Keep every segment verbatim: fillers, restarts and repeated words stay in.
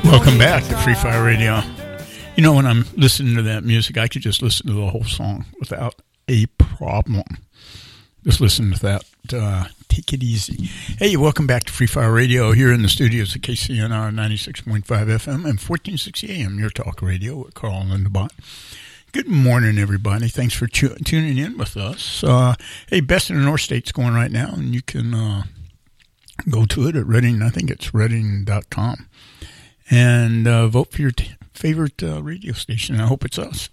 Welcome back to Free Fire Radio. You know, when I'm listening to that music, I could just listen to the whole song without a problem. Just listen to that. Uh, take it easy. Hey, welcome back to Free Fire Radio here in the studios at K C N R ninety-six point five F M and fourteen sixty A M, your talk radio with Carl Lindenbot. Good morning, everybody. Thanks for tu- tuning in with us. Uh, hey, Best in the North State's going right now, and you can uh, go to it at Reading. I think it's reading dot com. And uh, vote for your t- favorite uh, radio station. I hope it's us.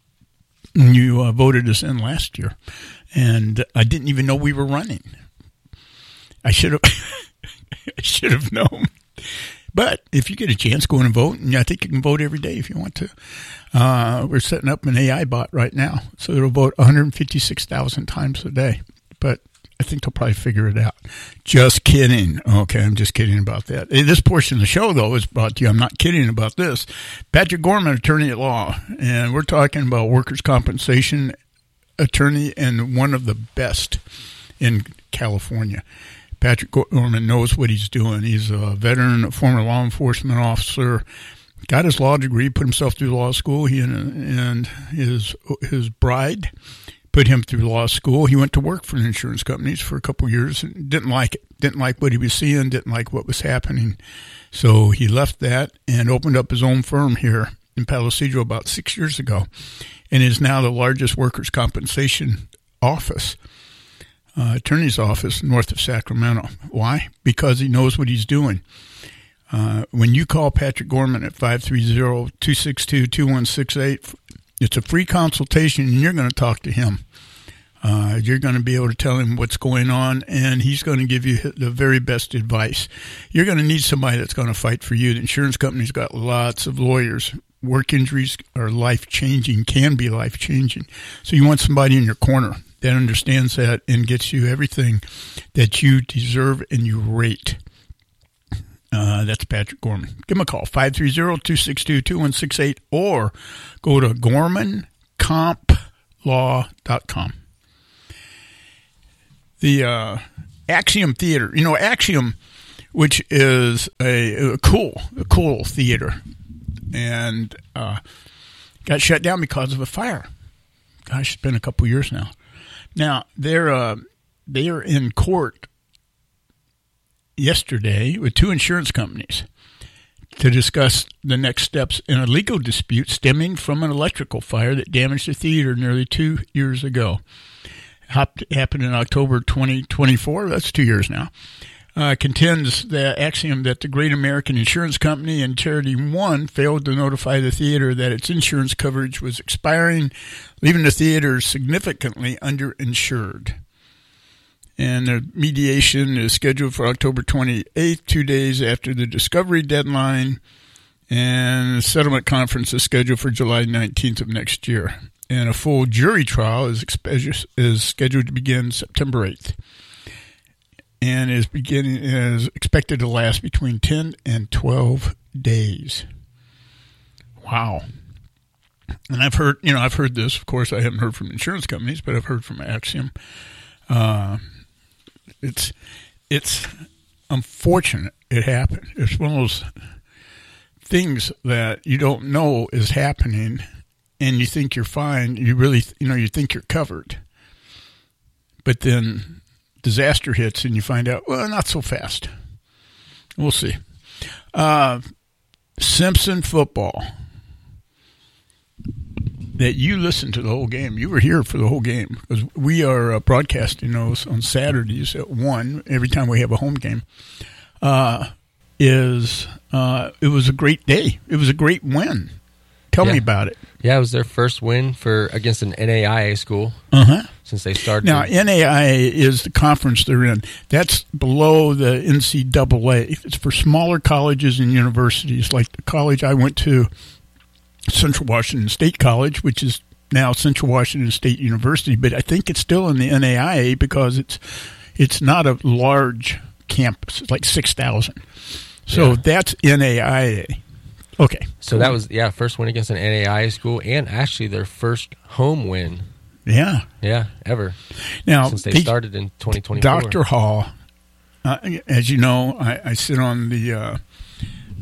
You uh, voted us in last year, and I didn't even know we were running. I should have. I should have known. But if you get a chance, go in and vote, and I think you can vote every day if you want to. Uh, we're setting up an A I bot right now, so it'll vote one hundred fifty-six thousand times a day. But I think they'll probably figure it out. Just kidding. Okay, I'm just kidding about that. This portion of the show, though, is brought to you. I'm not kidding about this. Patrick Gorman, attorney at law, and we're talking about workers' compensation attorney and one of the best in California. Patrick Gorman knows what he's doing. He's a veteran, a former law enforcement officer, got his law degree, put himself through law school. He and, and his his bride put him through law school. He went to work for insurance companies for a couple of years and didn't like it. Didn't like what he was seeing, didn't like what was happening. So he left that and opened up his own firm here in Palo Cedro about six years ago and is now the largest workers' compensation office, uh, attorney's office north of Sacramento. Why? Because he knows what he's doing. Uh, when you call Patrick Gorman at five three zero, two six two, two one six eight, it's a free consultation, and you're going to talk to him. Uh, you're going to be able to tell him what's going on, and he's going to give you the very best advice. You're going to need somebody that's going to fight for you. The insurance company's got lots of lawyers. Work injuries are life-changing, can be life-changing. So you want somebody in your corner that understands that and gets you everything that you deserve and you rate. Uh, that's Patrick Gorman. Give him a call, five three zero, two six two, two one six eight, or go to gorman comp law dot com. The uh, Axiom Theater, you know, Axiom, which is a, a cool, a cool theater, and uh, got shut down because of a fire. Gosh, it's been a couple years now. Now, they're, uh, they are in court yesterday with two insurance companies to discuss the next steps in a legal dispute stemming from an electrical fire that damaged the theater nearly two years ago. Happened in October twenty twenty-four. That's two years now. Uh, contends the Axiom that the Great American Insurance Company and Charity One failed to notify the theater that its insurance coverage was expiring, leaving the theater significantly underinsured. And the mediation is scheduled for October twenty-eighth, two days after the discovery deadline. And the settlement conference is scheduled for July nineteenth of next year. And a full jury trial is expe- is scheduled to begin September eighth. And is beginning is expected to last between ten and twelve days. Wow. And I've heard, you know, I've heard this. Of course, I haven't heard from insurance companies, but I've heard from Axiom. Uh, it's it's unfortunate it happened. It's one of those things that you don't know is happening, and you think you're fine. You really, you know, you think you're covered, but then disaster hits, and you find out, well, not so fast. We'll see. Uh, Simpson football. That you listened to the whole game. You were here for the whole game because we are uh, broadcasting those on Saturdays at one every time we have a home game. Uh, is uh, it was a great day. It was a great win. Tell yeah. me about it. Yeah, it was their first win for against an N A I A school uh-huh. since they started. Now, N A I A is the conference they're in. That's below the N C double A. It's for smaller colleges and universities, like the college I went to, Central Washington State College, which is now Central Washington State University, but I think it's still in the N A I A because it's it's not a large campus. It's like six thousand. So yeah. That's N A I A. Okay. So that was, yeah, first win against an N A I A school and actually their first home win. Yeah. Yeah, ever. Now, since they started in twenty twenty-four. Doctor Hall, uh, as you know, I, I sit on the uh, uh,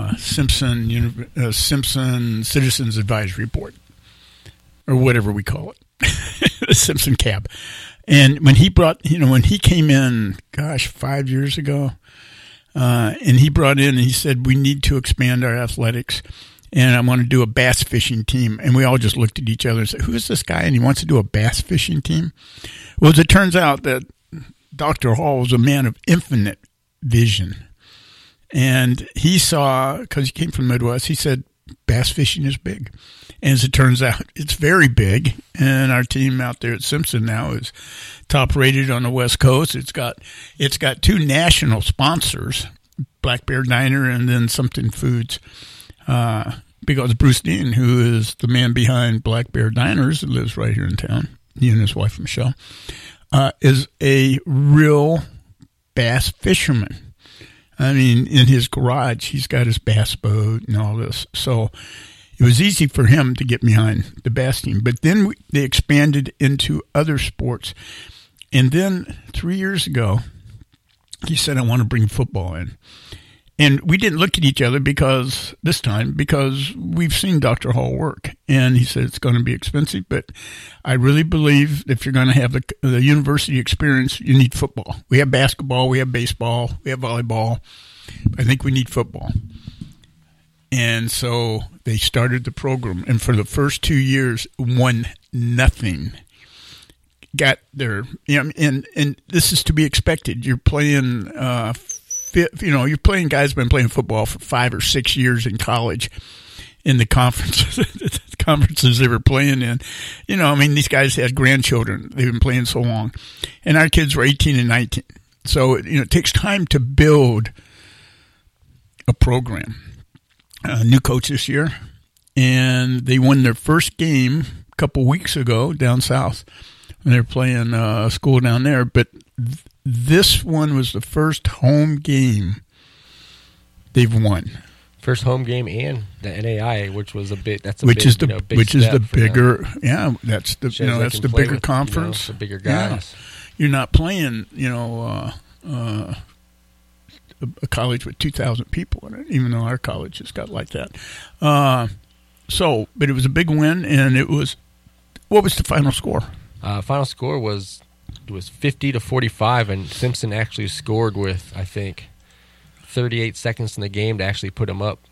uh, Simpson Uni- uh, Simpson Citizens Advisory Board, or whatever we call it, the Simpson Cab. And when he brought, you know, when he came in, gosh, five years ago, uh, and he brought in and he said, we need to expand our athletics, and I want to do a bass fishing team. And we all just looked at each other and said, who is this guy? And he wants to do a bass fishing team? Well, as it turns out that Doctor Hall was a man of infinite vision. And he saw, because he came from the Midwest, he said, bass fishing is big. And as it turns out, it's very big. And our team out there at Simpson now is top rated on the West Coast. It's got it's got two national sponsors, Black Bear Diner and then Something Foods. Uh, because Bruce Dean, who is the man behind Black Bear Diners, that lives right here in town, he and his wife Michelle, uh, is a real bass fisherman. I mean, in his garage, he's got his bass boat and all this. So it was easy for him to get behind the bass team. But then we, they expanded into other sports. And then three years ago, he said, I want to bring football in. And we didn't look at each other because this time, because we've seen Doctor Hall work. And he said it's going to be expensive, but I really believe if you're going to have the, the university experience, you need football. We have basketball, we have baseball, we have volleyball. I think we need football. And so they started the program. And for the first two years, won nothing. Got their, you know, and, and this is to be expected. You're playing, uh, you know, you're playing guys who've been playing football for five or six years in college in the conferences, the conferences they were playing in. You know, I mean, these guys had grandchildren. They've been playing so long. And our kids were eighteen and nineteen. So, you know, it takes time to build a program. A new coach this year, and they won their first game a couple weeks ago down south. And they're playing uh, a school down there, but th- this one was the first home game they've won. First home game and the N A I A, which was a bit. That's a which big, is the you know, big which is the step for bigger. them. Yeah, that's the Shows you know they that's can the play bigger with, conference. You know, the bigger Yeah. guys. You're not playing, you know, uh, uh, a, a college with two thousand people in it, even though our college has got like that. Uh, so, but it was a big win, and it was. What was the final score? Uh, final score was it was fifty to forty-five, and Simpson actually scored with I think thirty-eight seconds in the game to actually put them up.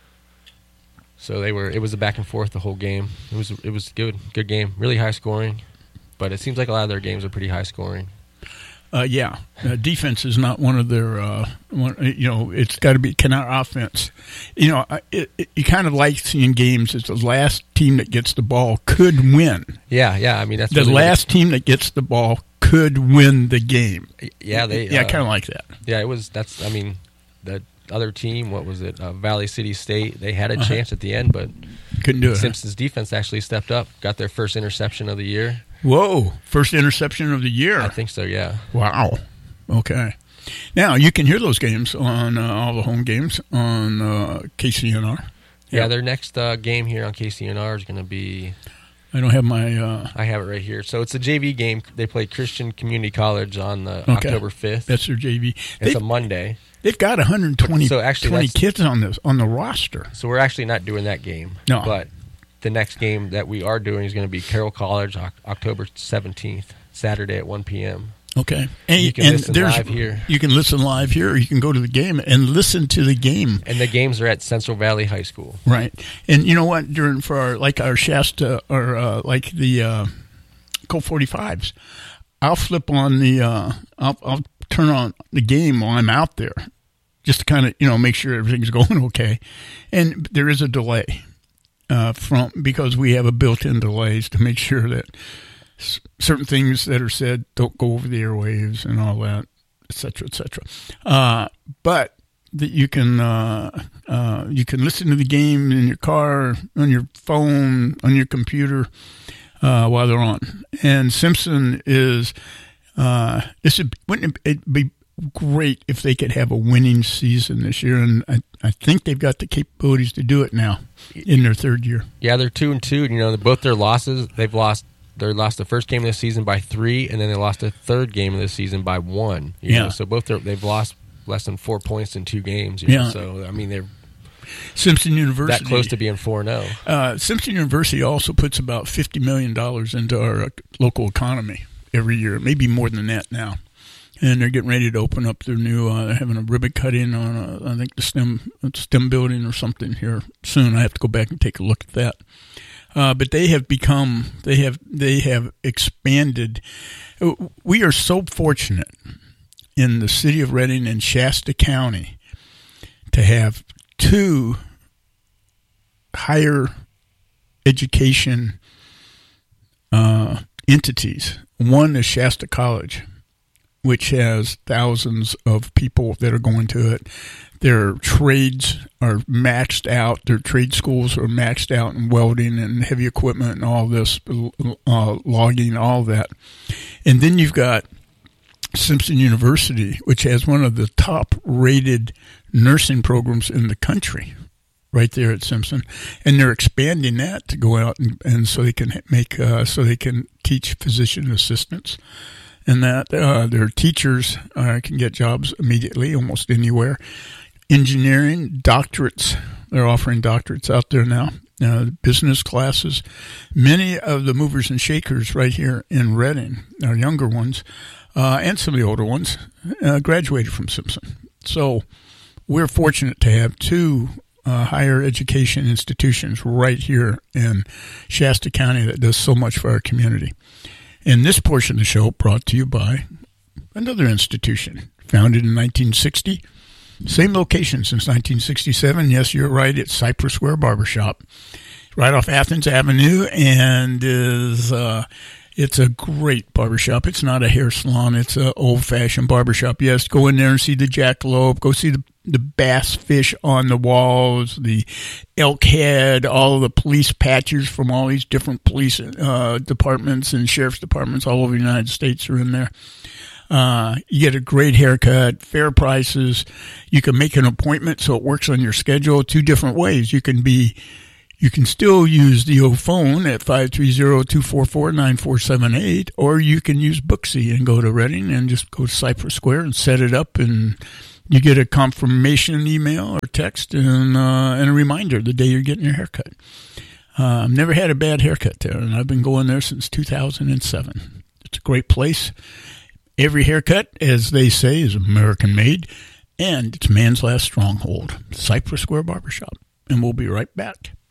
So they were. It was a back and forth the whole game. It was. It was good. Good game. Really high scoring, but it seems like a lot of their games are pretty high scoring. Uh, yeah, uh, defense is not one of their. Uh, one, you know, it's got to be cannot offense. You know, it, it, you kind of like seeing games as the last team that gets the ball could win. Yeah, yeah. I mean, that's the really last team that gets the ball could win the game. Yeah, they. Yeah, uh, I kind of like that. Yeah, it was. That's. I mean, the other team. What was it? Uh, Valley City State. They had a Uh-huh. chance at the end, but Couldn't do it. Simpson's defense actually stepped up. Got their first interception of the year. Whoa! First interception of the year. I think so. Yeah. Wow. Okay. Now you can hear those games on uh, all the home games on uh, K C N R. Yeah, Yep. their next uh, game here on K C N R is going to be. I don't have my. Uh, I have it right here. So it's a J V game. They play Christian Community College on the Okay. October fifth. that's their J V. It's They've, a Monday. they've got one hundred twenty So actually twenty that's- kids on this on the roster. So we're actually not doing that game. No. But the next game that we are doing is going to be Carroll College, Oc- October seventeenth, Saturday at one p.m. Okay, and You can and listen there's, live here. You can listen live here, or you can go to the game and listen to the game. And the games are at Central Valley High School. Right, and you know what? During for our like our Shasta or uh, like the uh, Colt forty-fives, I'll flip on the uh, I'll, I'll turn on the game while I'm out there, just to kind of you know make sure everything's going okay. And there is a delay uh, from because we have a built-in delays to make sure that s- certain things that are said don't go over the airwaves and all that, et cetera, et cetera. Uh, but that you can uh, uh, you can listen to the game in your car, on your phone, on your computer uh, while they're on. And Simpson is uh, this would, wouldn't it be great if they could have a winning season this year? And I, I think they've got the capabilities to do it now in their third year. Yeah, they're two and two. You know, both their losses, they've lost. They lost the first game of the season by three, and then they lost the third game of the season by one. You Yeah. know? So both their, they've lost less than four points in two games. You know? Yeah. So I mean, they're Simpson University. That close to being four and oh. Uh, Simpson University also puts about fifty million dollars into our uh, local economy every year, maybe more than that now. And they're getting ready to open up their new, uh, they're having a ribbon cut-in on, uh, I think, the STEM STEM building or something here soon. I have to go back and take a look at that. Uh, but they have become, they have, they have expanded. We are so fortunate in the city of Reading and Shasta County to have two higher education uh, entities. One is Shasta College, which has thousands of people that are going to it. Their trades are maxed out. Their trade schools are maxed out in welding and heavy equipment and all this, uh, logging, all that. And then you've got Simpson University, which has one of the top-rated nursing programs in the country, right there at Simpson, and they're expanding that to go out and, and so they can make uh, so they can teach physician assistants. And that uh, their teachers uh, can get jobs immediately, almost anywhere. Engineering, doctorates, they're offering doctorates out there now. Uh, business classes. Many of the movers and shakers right here in Reading, our younger ones, uh, and some of the older ones, uh, graduated from Simpson. So we're fortunate to have two uh, higher education institutions right here in Shasta County that does so much for our community. And this portion of the show brought to you by another institution, founded in nineteen sixty. Same location since nineteen sixty-seven. Yes, you're right. It's Cypress Square Barbershop, right off Athens Avenue, and is uh, it's a great barbershop. It's not a hair salon. It's an old-fashioned barbershop. Yes, go in there and see the jackalope. Go see the the bass fish on the walls, the elk head, all of the police patches from all these different police uh, departments and sheriff's departments all over the United States are in there. Uh, you get a great haircut, fair prices. You can make an appointment so it works on your schedule two different ways. You can be, you can still use the old phone at five three zero, two four four, nine four seven eight, or you can use Booksy and go to Reading and just go to Cypress Square and set it up, and you get a confirmation email or text and, uh, and a reminder the day you're getting your haircut. Uh, I've never had a bad haircut there, and I've been going there since two thousand seven. It's a great place. Every haircut, as they say, is American-made, and it's man's last stronghold, Cypress Square Barbershop. And we'll be right back.